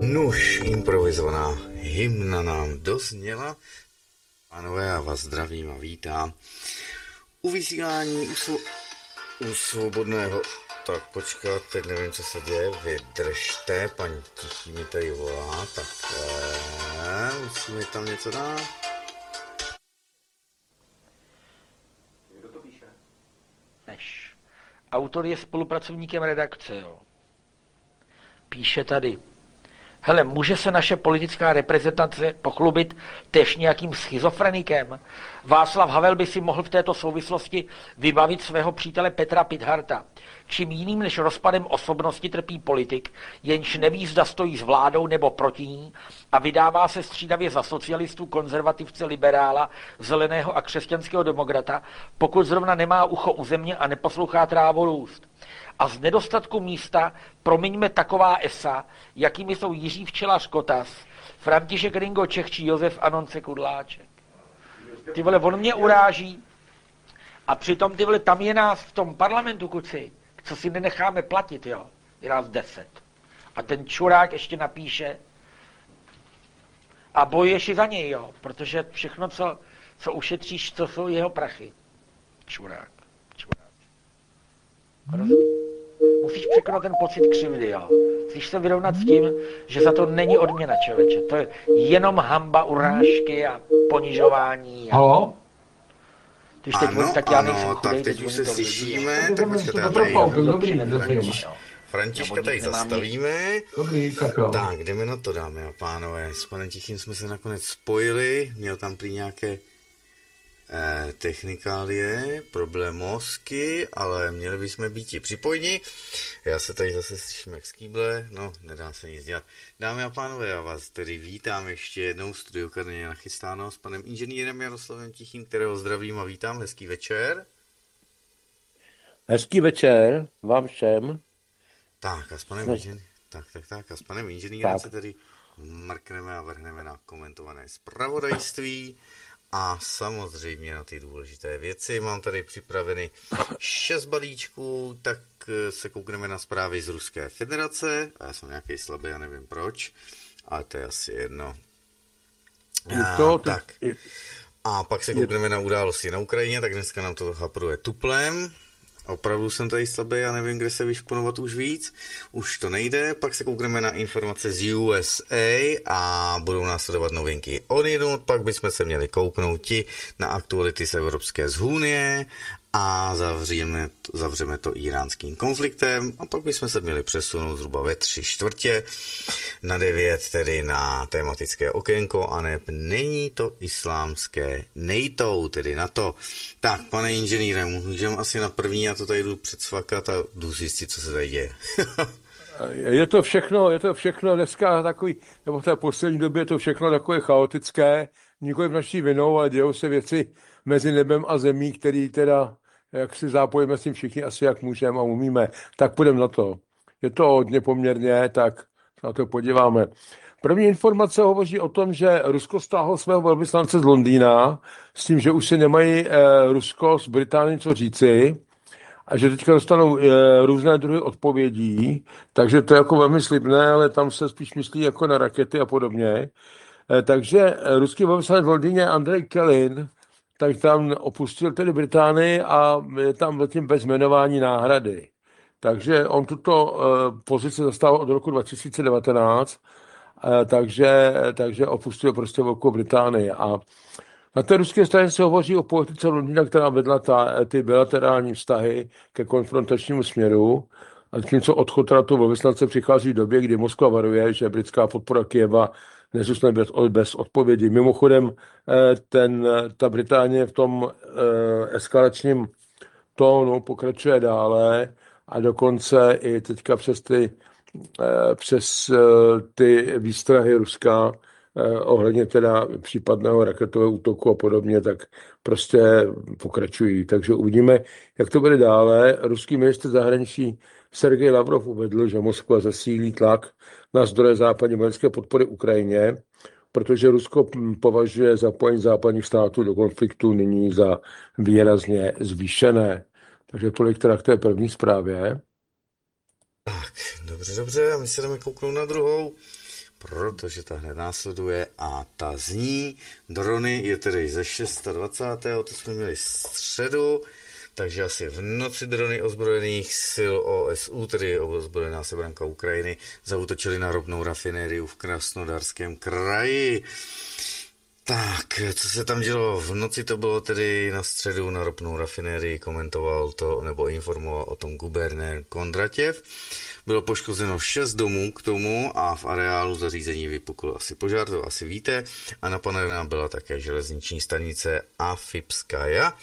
Nuž, improvizovaná hymna nám dozněla. Pánové, já vás zdravím a vítám. U vysílání u svobodného... Tak počkat, teď nevím, co se děje. Vydržte, paní Tichý mi tady volá. Tak musíme tam něco dát. Kdo to píše? Než. Autor je spolupracovníkem redakce, jo. Píše tady. Hele, může se naše politická reprezentace pochlubit též nějakým schizofrenikem? Václav Havel by si mohl v této souvislosti vybavit svého přítele Petra Pitharta. Čím jiným než rozpadem osobnosti trpí politik, jenž neví, zda stojí s vládou nebo proti ní a vydává se střídavě za socialistu, konzervativce, liberála, zeleného a křesťanského demokrata, pokud zrovna nemá ucho u země a neposlouchá trávu růst. A z nedostatku místa promiňme taková esa, jakými jsou Jiří Včelař Kotas, František Ringo Čech či Josef Anonce Kudláček. Ty vole, on mě uráží a přitom ty vole, tam je nás v tom parlamentu, kuci, co si nenecháme platit, jo, je nás 10. A ten čurák ještě napíše a bojuješ i za něj, jo, protože všechno, co ušetříš, to jsou jeho prachy. Čurák. Musíš překonat ten pocit křivdy, jo. Musíš se vyrovnat s tím, že za to není odměna, člověče. To je jenom hanba, urážky a ponižování. Halo? Když teď Ano, tak já nejsem ano, chudej, tak teď už se to slyšíme. To Tak bylo počkat, to já dobrý, tady dobrý. Františka tady zastavíme. Dobrý, tak jo. Tak, jdeme na to, dámy a pánové. S panem Tichým jsme se nakonec spojili. Měl tam prý nějaké technikálie, problémosky, ale měli bychom být i připojeni. Já se tady zase slyším jak z kýble, no, nedá se nic dělat. Dámy a pánové, já vás tedy vítám ještě jednou, studio Karně nachystáno s panem inženýrem Jaroslavem Tichým, kterého zdravím a vítám, hezký večer. Hezký večer vám všem. Tak a s panem a s panem inženýrem se tedy mrkneme a vrhneme na komentované zpravodajství. A samozřejmě na ty důležité věci. Mám tady připraveny 6 balíčků, tak se koukneme na zprávy z Ruské federace. A já jsem nějaký slabý, já nevím proč, ale to je asi jedno. Tak. A pak se koukneme na události na Ukrajině, tak dneska nám to hapruje tuplem. Opravdu jsem tady slabý, já nevím, kde se vyšponovat už víc. Už to nejde, pak se koukneme na informace z USA a budou následovat novinky odjinud, pak bychom se měli kouknout na aktuality z Evropské unie a zavřeme to iránským konfliktem a pak bychom se měli přesunout zhruba ve 3/4 na 9, tedy na tematické okénko, a ne, není to islámské NATO, tedy NATO. Tak, pane inženýre, můžeme asi na první, já to tady jdu předsvakat a jdu zjistit, co se tady děje. Je to všechno dneska takový, nebo v té poslední době je to všechno takové chaotické, nikoli v naší vinou, ale dějou se věci mezi nebem a zemí, který teda, jak si zápojíme s tím všichni asi jak můžeme a umíme, tak půjdeme na to. Je to hodně poměrně, tak na to podíváme. První informace hovoří o tom, že Rusko stáhlo svého velvyslance z Londýna s tím, že už si nemají Rusko s Británií co říci a že teďka dostanou různé druhy odpovědí, takže to je jako velmi slibné, ale tam se spíš myslí jako na rakety a podobně. Takže ruský velvyslanec v Londýně Andrej Kelin, tak tam opustil tedy Británii a je tam zatím bez jmenování náhrady. Takže on tuto pozici zastával od roku 2019, takže opustil prostě Velkou Británii. A na té ruské straně se hovoří o politice Londýna, která vedla ty bilaterální vztahy ke konfrontačnímu směru. A tím, co odchod toho velvyslance přichází v době, kdy Moskva varuje, že britská podpora Kyjeva nezůstane bez odpovědi. Mimochodem, ta Británie v tom eskalačním tónu pokračuje dále a dokonce i teďka přes ty výstrahy Ruska ohledně teda případného raketového útoku a podobně, tak prostě pokračují. Takže uvidíme, jak to bude dále. Ruský ministr zahraničí Sergej Lavrov uvedl, že Moskva zasílí tlak na zdroje západní vojenské podpory Ukrajině, protože Rusko považuje zapojení západních států do konfliktu nyní za výrazně zvýšené. Takže tolik teda k té první zprávě. Tak, dobře, a my se jdeme kouknout na druhou. protože ta hned následuje a ta zní. Drony je tedy ze 26. to jsme měli středu, takže asi v noci drony ozbrojených sil OSU, tedy ozbrojená sebranka Ukrajiny, zaútočili na ropnou rafinériu v Krasnodarském kraji. Tak, co se tam dělo v noci, to bylo tedy na středu na ropnou rafinérii, komentoval to nebo informoval o tom guvernér Kondratěv. Bylo poškozeno 6 domů k tomu a v areálu zařízení vypukl asi požár, to asi víte, a napadena byla také železniční stanice Afipskaja,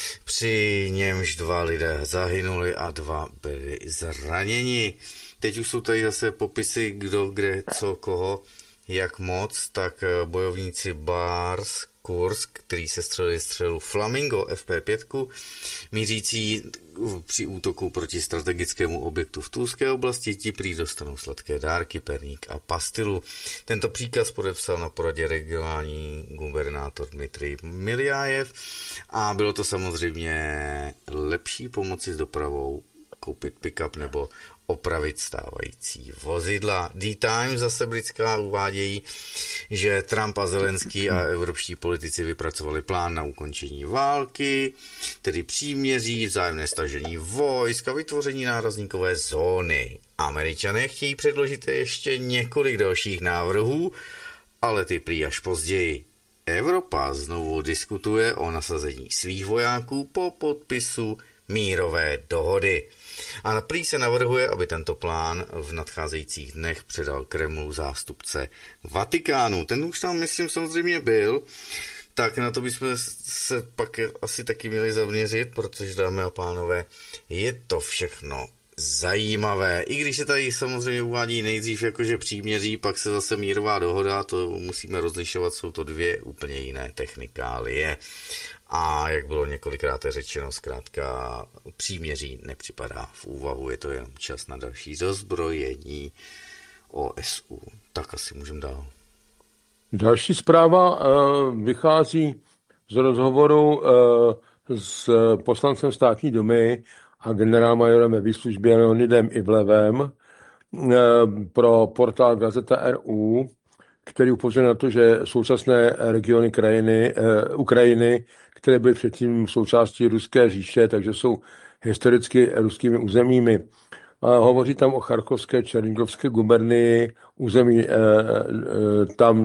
při němž 2 lidé zahynuli a 2 byli zraněni. Teď už jsou tady zase popisy, kdo, kde, co, koho, jak moc, tak bojovníci Bars Kursk, který se střelili střelu Flamingo FP5, mířící při útoku proti strategickému objektu v Tulské oblasti, ti prý dostanou sladké dárky, perník a pastilu. Tento příkaz podepsal na poradě regionální gubernátor Dmitrij Miljajev a bylo to samozřejmě lepší pomoci s dopravou, koupit pick-up nebo opravit stávající vozidla. The Times zase britská uvádějí, že Trump a Zelenský a evropští politici vypracovali plán na ukončení války, tedy příměří, vzájemné stažení vojsk a vytvoření nárazníkové zóny. Američané chtějí předložit ještě několik dalších návrhů, ale ty prý až později. Evropa znovu diskutuje o nasazení svých vojáků po podpisu mírové dohody. A prý se navrhuje, aby tento plán v nadcházejících dnech předal Kremlu zástupce Vatikánu. Ten už tam, myslím, samozřejmě byl, tak na to bychom se pak asi taky měli zaměřit, protože, dámy a pánové, je to všechno zajímavé. I když se tady samozřejmě uvádí nejdřív jakože příměří, pak se zase mírová dohoda, to musíme rozlišovat, jsou to 2 úplně jiné technikálie. A jak bylo několikrát řečeno, zkrátka příměří nepřipadá v úvahu, je to jen čas na další rozbrojení OSU. Tak asi můžeme dál. Další zpráva vychází z rozhovoru s poslancem státní dumy a generálmajorem ve výslužbě Leonidem Ivlevem pro portál Gazeta.ru, který upozorňuje na to, že současné regiony Ukrajiny, které byly předtím součástí Ruské říše, takže jsou historicky ruskými územími. Hovoří tam o Charkovské, Černigovské gubernii, území tam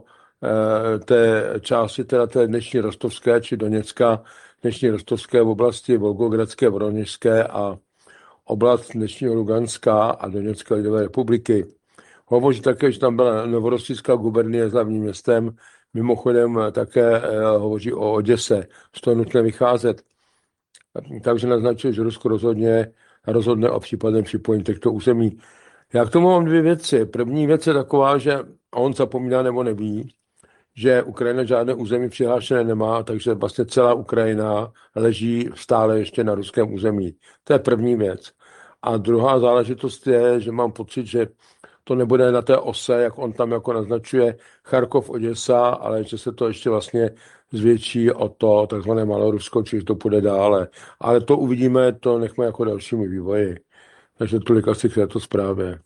té části, teda té dnešní Rostovské či Doněcka, dnešní Rostovské v oblasti Volgogradské, Voroněžské a oblast dnešního Luganska a Doněcké lidové republiky. Hovoří také, že tam byla Novorossijská gubernie s hlavním městem, mimochodem také hovoří o Oděse, z toho nutné vycházet. Takže naznačuje, že Rusko rozhodne o případném připojení těchto území. Já k tomu mám 2 věci. První věc je taková, že on zapomíná nebo neví, že Ukrajina žádné území přihlášené nemá, takže vlastně celá Ukrajina leží stále ještě na ruském území. To je první věc. A druhá záležitost je, že mám pocit, že to nebude na té ose, jak on tam jako naznačuje Charkov, Oděsa, ale že se to ještě vlastně zvětší o to takzvané Malorusko, čiže to půjde dále. Ale to uvidíme, to nechme jako dalšímu vývoji. Takže tolik asi k této zprávě.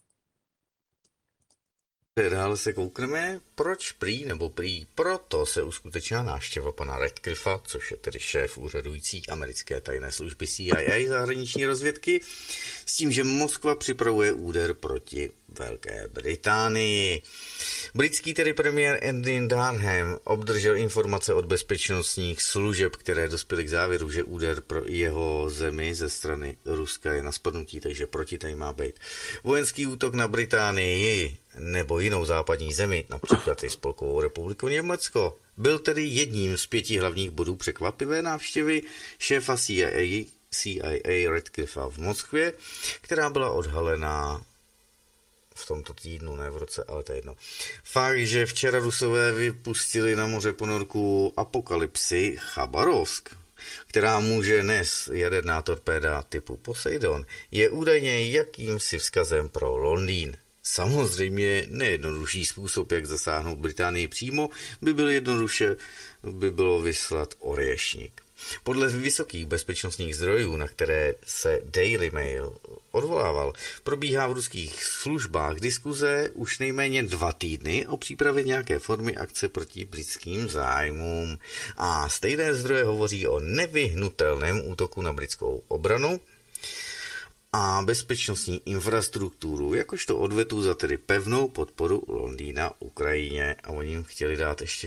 Dále se koukneme, proč prý proto se uskutečnila návštěva pana Radcliffa, což je tedy šéf úřadující americké tajné služby CIA zahraniční rozvědky, s tím, že Moskva připravuje úder proti Velké Británii. Britský tedy premiér Andy Burnham obdržel informace od bezpečnostních služeb, které dospěly k závěru, že úder pro jeho zemi ze strany Ruska je na spadnutí, takže proti tady má být vojenský útok na Británii nebo jinou západní zemi, například i Spolkovou republiku Německo. Byl tedy jedním z 5 hlavních bodů překvapivé návštěvy šéfa CIA Radcliffa v Moskvě, která byla odhalena v tomto týdnu, ne v roce, ale to je jedno. Fakt, že včera Rusové vypustili na moře ponorku Apokalypsy Chabarovsk, která může nést jaderná torpéda typu Poseidon, je údajně jakýmsi vzkazem pro Londýn. Samozřejmě nejjednodušší způsob, jak zasáhnout Británii přímo, by bylo vyslat orješník. Podle vysokých bezpečnostních zdrojů, na které se Daily Mail odvolával, probíhá v ruských službách diskuze už nejméně 2 týdny o přípravě nějaké formy akce proti britským zájmům. A stejné zdroje hovoří o nevyhnutelném útoku na britskou obranu a bezpečnostní infrastrukturu, jakožto odvetu za tedy pevnou podporu Londýna Ukrajině. A oni jim chtěli dát ještě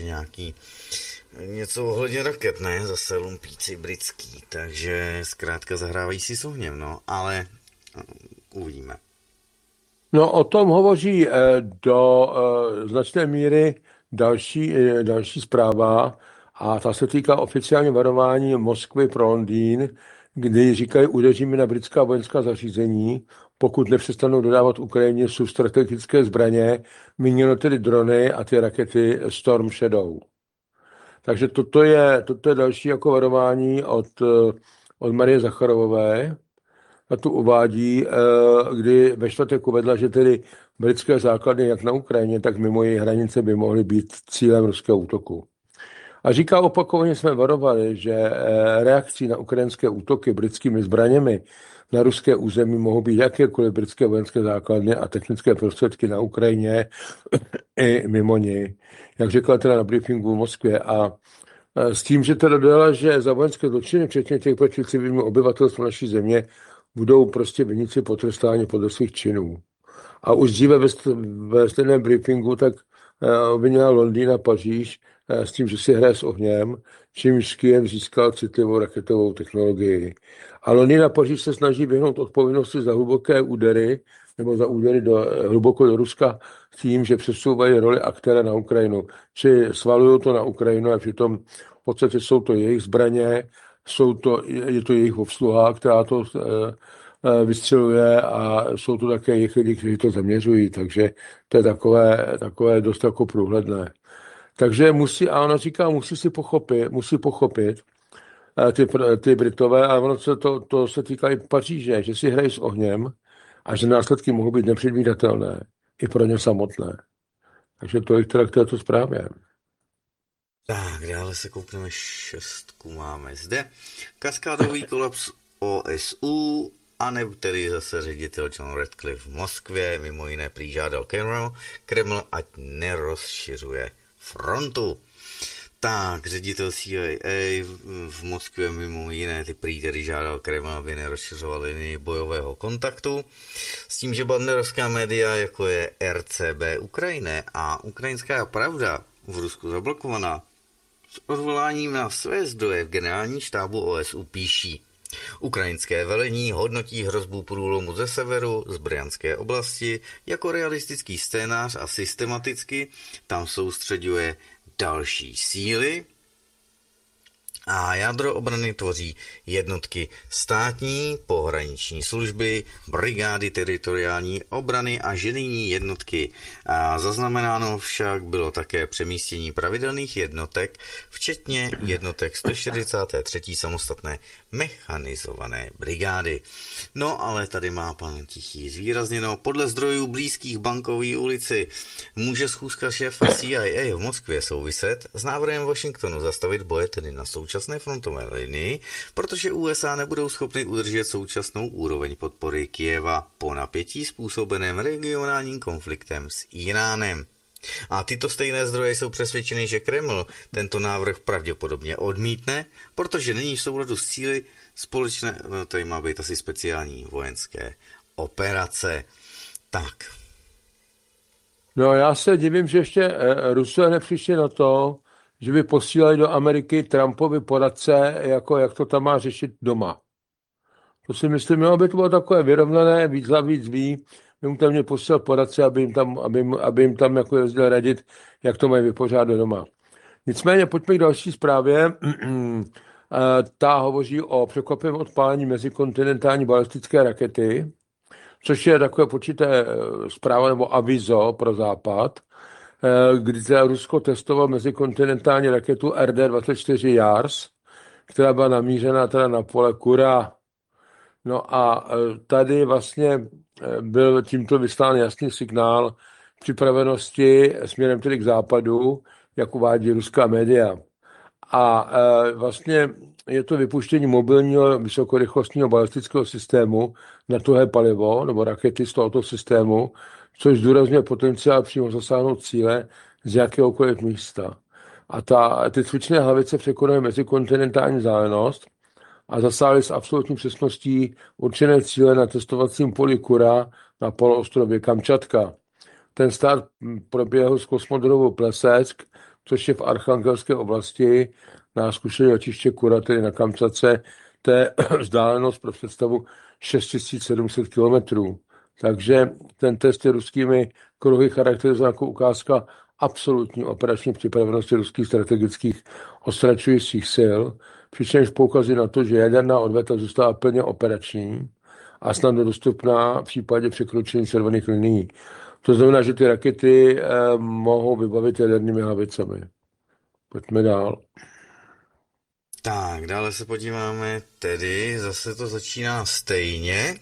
něco ohledně raket, ne? Zase lumpíci britský, takže zkrátka zahrávají si s ohněm, no, ale uvidíme. No, o tom hovoří do značné míry další zpráva a ta se týká oficiálně varování Moskvy pro Londýn, kdy říkají, udeříme na britská vojenská zařízení, pokud nepřestanou dodávat Ukrajině substrategické zbraně, míněno tedy drony a ty rakety Storm Shadow. Takže toto je další jako varování od Marie Zacharovové. A tu uvádí, kdy ve čtvrtek uvedla, že tedy britské základny jak na Ukrajině, tak mimo její hranice by mohly být cílem ruského útoku. A říká, opakovaně jsme varovali, že reakcí na ukrajinské útoky britskými zbraněmi na ruské území mohou být jakékoliv britské vojenské základny a technické prostředky na Ukrajině i mimo ní. Jak řekla teda na briefingu v Moskvě. A s tím, že teda dodala, že za vojenské zločiny, včetně těch proti civilnímu obyvatelstvu naší země, budou prostě viníci potrestáni podle svých činů. A už dříve ve stejném briefingu tak obvinila Londýn a Paříž s tím, že si hraje s ohněm, čímž Kyjev získal citlivou raketovou technologii. A Londýn a Paříž se snaží vyhnout odpovědnosti za hluboké údery nebo za údery hluboko do Ruska s tím, že přesouvají roli aktéra na Ukrajinu. Či svalují to na Ukrajinu a přitom v podstatě jsou to jejich zbraně, je to jejich obsluha, která to vystřeluje a jsou to také jejich lidi, kteří to zaměřují, takže to je takové dost jako průhledné. Takže musí pochopit ty Britové, a ono to se týká i Paříže, že si hrají s ohněm a že následky mohou být nepředvídatelné i pro ně samotné. Takže to je teda k této zprávě. Tak, dále se koukneme 6. Máme zde kaskádový kolaps OSU, a nebo tedy zase ředitel John Ratcliffe v Moskvě, mimo jiné prý žádal Kreml, ať nerozšiřuje frontu. Tak, ředitel CIA v Moskvě mimo jiné prý tedy žádal Kreml, aby nerozšiřoval linii bojového kontaktu, s tím, že banderovská média, jako je RCB Ukrajiny a Ukrajinská pravda v Rusku zablokovaná, s odvoláním na své zdroje v generální štábu OSU píší: Ukrajinské velení hodnotí hrozbu průlomu ze severu, z Bryanské oblasti, jako realistický scénář a systematicky tam soustředuje další síly. A jádro obrany tvoří jednotky státní, pohraniční služby, brigády teritoriální obrany a ženijní jednotky. A zaznamenáno však bylo také přemístění pravidelných jednotek, včetně jednotek 143. samostatné mechanizované brigády. No ale tady má pan Tichý zvýrazněno, podle zdrojů blízkých Bankové ulici může schůzka šéfa CIA v Moskvě souviset s návrhem Washingtonu zastavit boje tedy na současné frontové linii, protože USA nebudou schopny udržet současnou úroveň podpory Kyjeva po napětí způsobeném regionálním konfliktem s Iránem. A tyto stejné zdroje jsou přesvědčeny, že Kreml tento návrh pravděpodobně odmítne, protože není v souladu s cíli společné, tady má být asi speciální vojenské operace. Tak. No, já se divím, že ještě Rusové nepřišli na to, že by posílali do Ameriky Trumpovi poradce, jako jak to tam má řešit doma. To si myslím, aby to bylo takové vyrovnané, víc hlav víc ví, by mu tam měl posílat poradce, aby jim tam jako jezdil radit, jak to mají vypořádat doma. Nicméně pojďme k další zprávě. Ta hovoří o překvapivém odpálení mezikontinentální balistické rakety, což je takové počité zpráva nebo avizo pro Západ, kdy Rusko testovalo mezikontinentální raketu RD-24 JARS, která byla namířena teda na pole Kura. No a tady vlastně byl tímto vyslán jasný signál připravenosti směrem tedy k západu, jak uvádí ruská média. A vlastně je to vypuštění mobilního vysokorychlostního balistického systému na tuhé palivo nebo rakety z tohoto systému, což zdůrazňuje potenciál přímo zasáhnout cíle z jakéhokoliv místa. A ty cvičné hlavice překonaly mezikontinentální vzdálenost a zasáhly s absolutní přesností určené cíle na testovacím poli Kura na poloostrově Kamčatka. Ten start proběhl z kosmodromu Plesetsk, což je v Archangelské oblasti, na zkušené letiště Kura, tedy na Kamčatce. To je vzdálenost pro představu 6700 kilometrů. Takže ten test je ruskými kruhy charakterizován jako ukázka absolutní operační připravenosti ruských strategických odstrašujících sil, přičemž poukazuje na to, že jaderná odveta zůstává plně operační a snadno dostupná v případě překročení červených linií. To znamená, že ty rakety mohou vybavit jadernými hlavicemi. Pojďme dál. Tak, dále se podíváme, tedy zase to začíná stejně,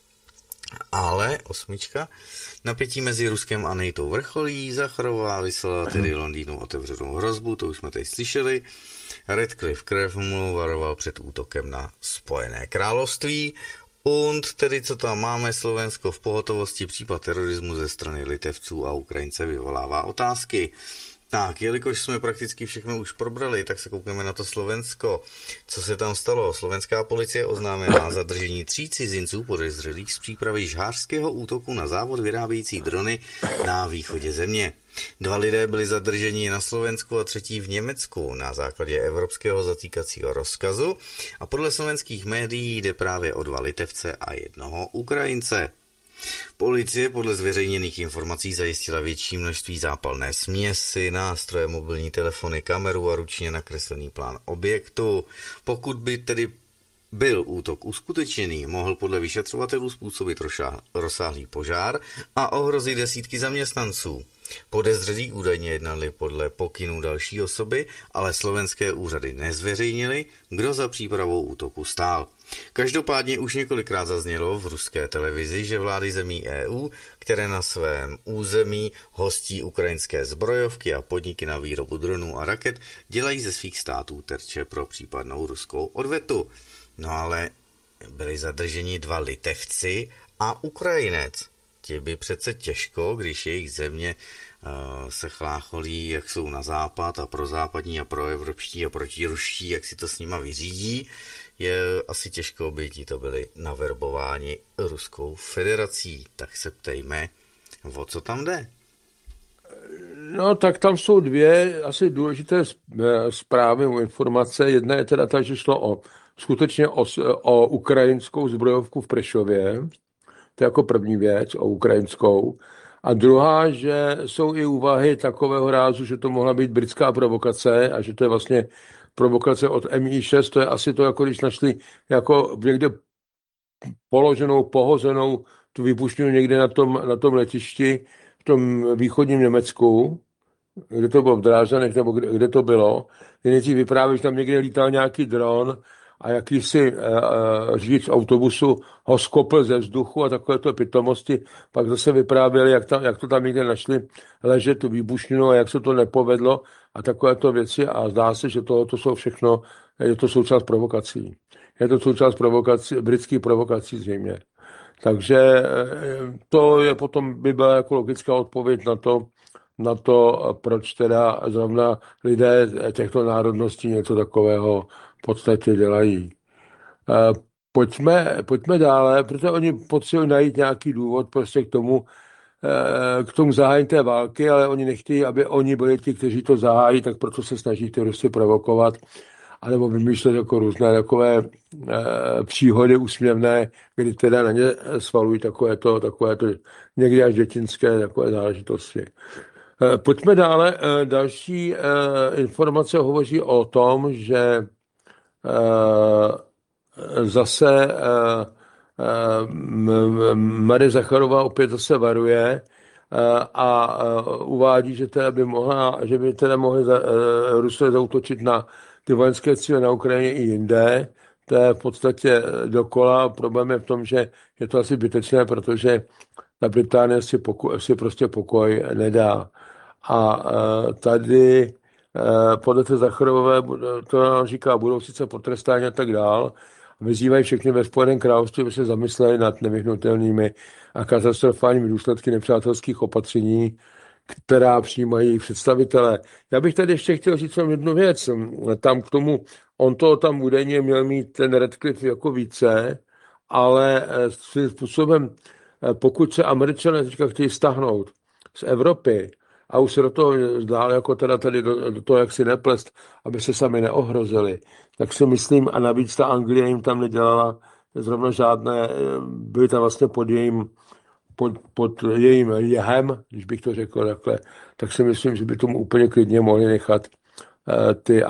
ale 8. Napětí mezi Ruskem a NATO vrcholí, Zacharová vyslala tedy Londýnu otevřenou hrozbu, to už jsme tady slyšeli. Radcliffe Kremlu varoval před útokem na Spojené království. Und tedy co tam máme, Slovensko v pohotovosti, případ terorismu ze strany Litevců a Ukrajince vyvolává otázky. Tak, jelikož jsme prakticky všechno už probrali, tak se koukneme na to Slovensko. Co se tam stalo? Slovenská policie oznámila zadržení 3 cizinců podezřelých z přípravy žhářského útoku na závod vyrábějící drony na východě země. 2 lidé byli zadrženi na Slovensku a 3. v Německu na základě evropského zatýkacího rozkazu a podle slovenských médií jde právě o 2 Litevce a 1 Ukrajince. Policie podle zveřejněných informací zajistila větší množství zápalné směsi, nástroje, mobilní telefony, kameru a ručně nakreslený plán objektu. Pokud by tedy byl útok uskutečněný, mohl podle vyšetřovatelů způsobit rozsáhlý požár a ohrozit desítky zaměstnanců. Podezřelí údajně jednali podle pokynů další osoby, ale slovenské úřady nezveřejnily, kdo za přípravou útoku stál. Každopádně už několikrát zaznělo v ruské televizi, že vlády zemí EU, které na svém území hostí ukrajinské zbrojovky a podniky na výrobu dronů a raket, dělají ze svých států terče pro případnou ruskou odvetu. No ale byli zadrženi 2 Litevci a Ukrajinec. Ti by přece těžko, když jejich země se chlácholí, jak jsou na západ a prozápadní a proevropští a protiruští, jak si to s nima vyřídí, je asi těžko, by ti to byli naverbováni Ruskou federací. Tak se ptejme, o co tam jde? No, tak tam jsou 2 asi důležité zprávy, informace. Jedna je teda ta, že šlo skutečně o ukrajinskou zbrojovku v Prešově. To je jako první věc, o ukrajinskou. A druhá, že jsou i úvahy takového rázu, že to mohla být britská provokace a že to je vlastně provokace od MI6. To je asi to, jako když našli jako někde položenou, pohozenou tu výbušninu někde na tom letišti v tom východním Německu, kde to bylo v Drážanech, nebo kde to bylo. Nejdřív vyprávěl, že tam někde lítal nějaký dron a jakýsi řidič autobusu ho skopl ze vzduchu a takovéto pitomosti. Pak zase vyprávěli, jak to tam někde našli ležet tu výbušninu a jak se to nepovedlo a takovéto věci. A zdá se, že to jsou všechno, je to součást provokací. Je to součást provokací, britských provokací zřejmě. Takže to je potom by byla jako logická odpověď na to, proč teda zrovna lidé těchto národností něco takového v podstatě dělají. Pojďme dále, protože oni potřebují najít nějaký důvod prostě k tomu zahájení té války, ale oni nechtějí, aby oni byli ti, kteří to zahájí, tak proto se snaží ty Rusy provokovat, anebo vymýšlet jako různé takové příhody úsměvné, kdy teda na ně svalují takovéto někdy až dětinské takové záležitosti. Pojďme dále. Další informace hovoří o tom, že zase Marie Zacharová opět zase varuje a uvádí, že by teda mohli Rusové zaútočit na ty vojenské cíle na Ukrajině i jinde. To je v podstatě dokola. Problém je v tom, že je to asi zbytečné, protože ta Británie si prostě pokoj nedá. A tady podle té Zacharovové, to říká, budou sice potrestáni a tak dál, vyzývají všechny ve Spojeném království, aby se zamysleli nad nevyhnutelnými a katastrofálními důsledky nepřátelských opatření, která přijímají představitelé. Já bych tady ještě chtěl říct jednu věc. Tam k tomu, on to tam údajně měl mít ten Radcliffe jako více, ale svým způsobem, pokud se Američané teďka chtějí stáhnout z Evropy a už se do toho dál jako teda tady do toho, jak si neplést, aby se sami neohrozili, tak si myslím, a navíc ta Anglie jim tam nedělala zrovna žádné, byly tam vlastně pod jejím jehem, když bych to řekl takhle, tak si myslím, že by tomu úplně klidně mohli nechat ty